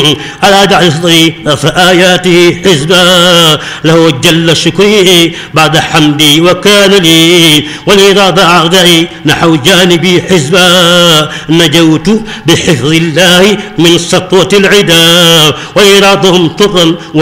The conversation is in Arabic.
على جعل صدري فآياته حزبا له جل شكري بعد حمدي وكان لي ولإرادة أعدائي نحو جانبي حزبا نجوت بحفظ الله من سطوة العدا وإرادهم طرا